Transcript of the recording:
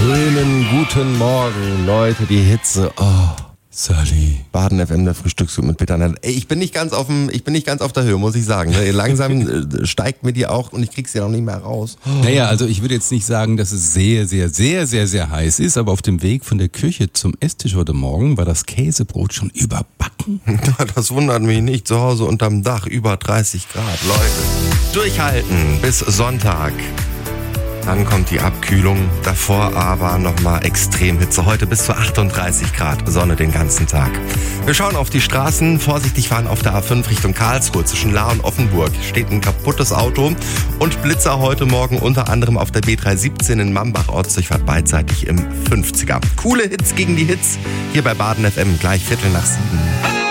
Schönen guten Morgen, Leute, die Hitze. Sally. Baden FM, der Frühstückszug mit Peter. Ey, ich bin nicht ganz auf der Höhe, muss ich sagen. Ne? Langsam steigt mir die auch und ich krieg's ja noch nicht mehr raus. Naja, also ich würde jetzt nicht sagen, dass es sehr, sehr, sehr, sehr, sehr heiß ist, aber auf dem Weg von der Küche zum Esstisch heute Morgen war das Käsebrot schon überbacken. Das wundert mich nicht. Zu Hause unterm Dach über 30 Grad. Leute, durchhalten bis Sonntag. Dann kommt die Abkühlung, davor aber nochmal Extremhitze. Heute bis zu 38 Grad, Sonne den ganzen Tag. Wir schauen auf die Straßen, vorsichtig fahren auf der A5 Richtung Karlsruhe. Zwischen Lahr und Offenburg steht ein kaputtes Auto und Blitzer heute Morgen unter anderem auf der B317 in Mambach, Ortsdurchfahrt beidseitig im 50er. Coole Hits gegen die Hits, hier bei Baden FM, gleich 7:15.